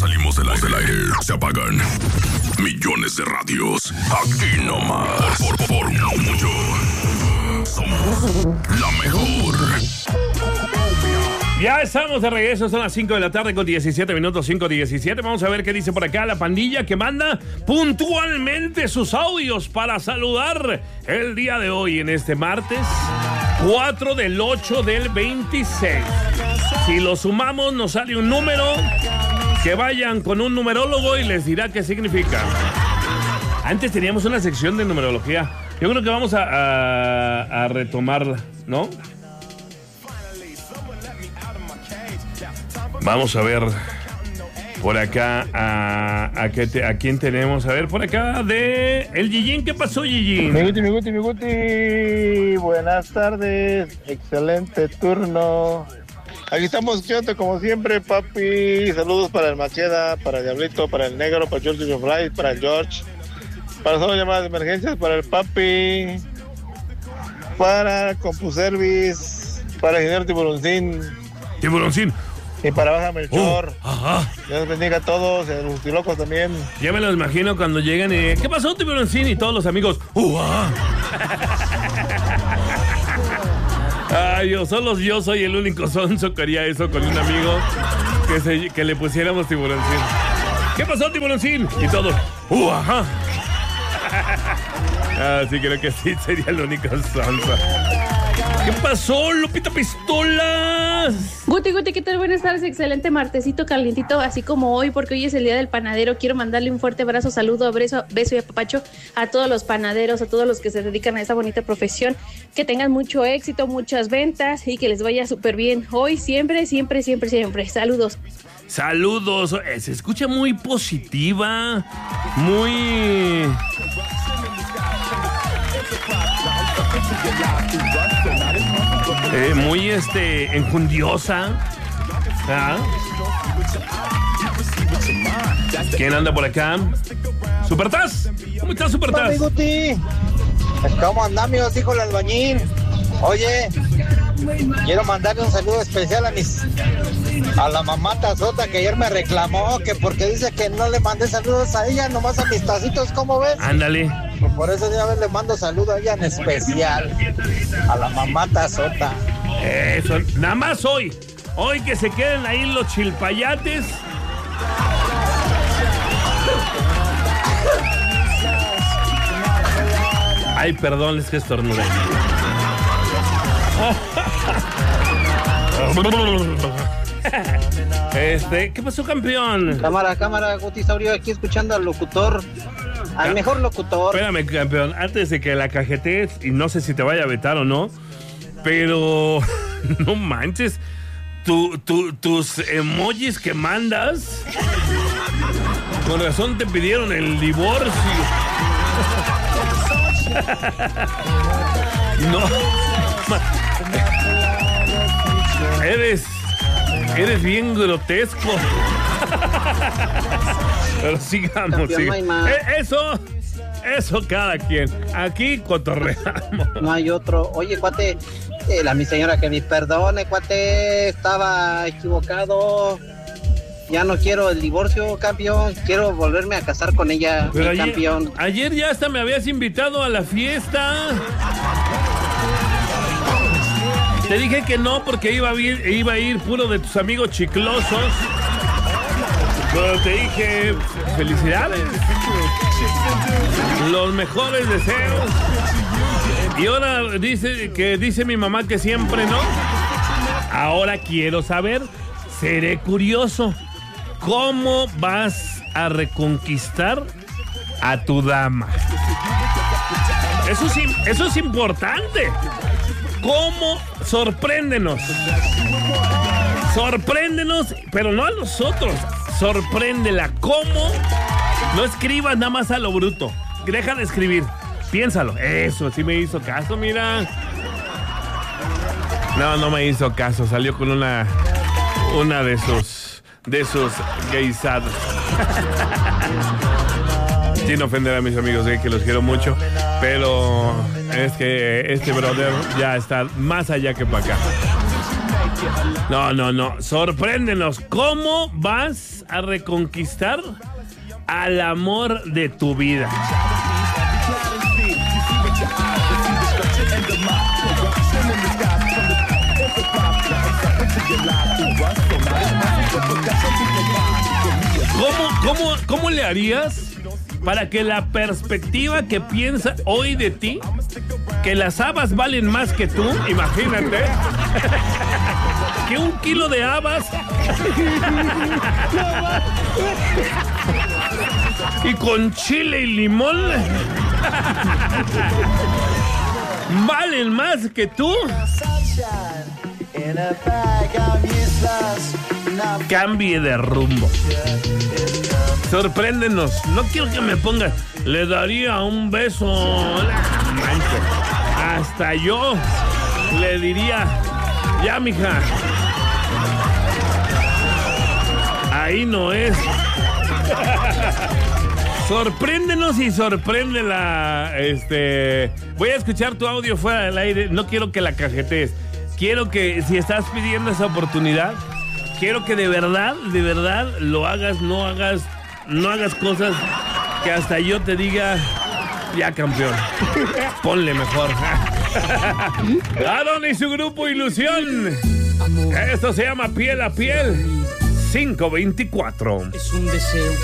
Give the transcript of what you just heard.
salimos del aire, se apagan millones de radios. Aquí nomás, por mucho. Somos la mejor. Ya estamos de regreso, son las 5 de la tarde con 17 minutos, 5:17. Vamos a ver qué dice por acá la pandilla que manda puntualmente sus audios para saludar el día de hoy en este martes 4 del 8 del 26. Si lo sumamos nos sale un número, que vayan con un numerólogo y les dirá qué significa. Antes teníamos una sección de numerología. Yo creo que vamos a retomarla, ¿no? Vamos a ver por acá a quién tenemos. A ver, por acá de el Yijin. ¿Qué pasó, Yijin? Mi Guti. Buenas tardes. Excelente turno. Aquí estamos escuchando como siempre, papi. Saludos para el Macheda, para el Diablito, para el Negro, para George of Light, para el George. Para solo llamadas de emergencias, para el papi. Para CompuService, para el ingeniero Tiburoncín. Y para Baja Melchor. Ajá. Dios bendiga a todos, los Multilocos también. Ya me lo imagino cuando llegan y... ¿Qué pasó, Tiburoncín? Y todos los amigos... Ay, yo soy el único sonso que haría eso con un amigo que le pusiéramos Tiburoncín. ¿Qué pasó, Tiburoncín? Y todos... ajá. Sí, creo que sí, sería el único sonso. ¿Qué pasó, Lupita Pistolas? Guti, ¿qué tal? Buenas tardes, excelente martesito calientito, así como hoy, porque hoy es el día del panadero. Quiero mandarle un fuerte abrazo, saludo, beso y apapacho a todos los panaderos, a todos los que se dedican a esta bonita profesión. Que tengan mucho éxito, muchas ventas y que les vaya súper bien. Hoy, siempre. Saludos. Saludos. Se escucha muy positiva, muy... muy enjundiosa. ¿Quién anda por acá? ¿Supertaz? ¿Cómo estás, Supertaz? Guti. ¿Cómo andamos, hijo del albañil? Oye, quiero mandarle un saludo especial a la mamá Tazota, que ayer me reclamó que porque dice que no le mandé saludos a ella, nomás a mis tacitos, ¿cómo ves? Ándale. Por eso de una vez le mando saludo a ella en especial, a la mamá Tazota. Eso, nada más hoy que se queden ahí los chilpayates. Ay, perdón, es que estornudé. ¿Qué pasó, campeón? Cámara, Guti Saurio, aquí escuchando al locutor, al mejor locutor. Espérame, campeón, antes de que la cajetees, y no sé si te vaya a vetar o no, pero no manches, tus emojis que mandas, con razón te pidieron el divorcio. No. Eres bien grotesco. Pero sigamos. Eso cada quien. Aquí cotorreamos. No hay otro. Oye, cuate, mi señora que me perdone, cuate, estaba equivocado. Ya no quiero el divorcio, campeón. Quiero volverme a casar con ella, campeón. Ayer ya hasta me habías invitado a la fiesta. Te dije que no porque iba a ir puro de tus amigos chiclosos. Pero te dije, felicidades. Los mejores deseos. Y ahora dice mi mamá que siempre no. Ahora quiero saber, seré curioso, ¿cómo vas a reconquistar a tu dama? Eso es importante. ¿Cómo? Sorpréndenos, pero no a nosotros. Sorpréndela. ¿Cómo? No escribas nada más a lo bruto. Deja de escribir. Piénsalo. Eso, sí me hizo caso, mira. No me hizo caso. Salió con una de sus gaysadas. Sin ofender a mis amigos, que los quiero mucho, pero es que este brother ya está más allá que para acá. No. Sorpréndenos. ¿Cómo vas a reconquistar al amor de tu vida? ¿Cómo le harías para que la perspectiva que piensa hoy de ti, que las habas valen más que tú, imagínate, que 1 kilo de habas y con chile y limón valen más que tú? Cambie de rumbo. Sorpréndenos. No quiero que me pongas. Le daría un beso. Hasta yo le diría: ya, mija. Ahí no es. Sorpréndenos y sorprende la. Voy a escuchar tu audio fuera del aire. No quiero que la cajetees. Quiero que, si estás pidiendo esa oportunidad, quiero que de verdad lo hagas, no hagas cosas que hasta yo te diga: ya, campeón, ponle mejor. Adon y su grupo Ilusión. Esto se llama Piel a Piel 524. Es un deseo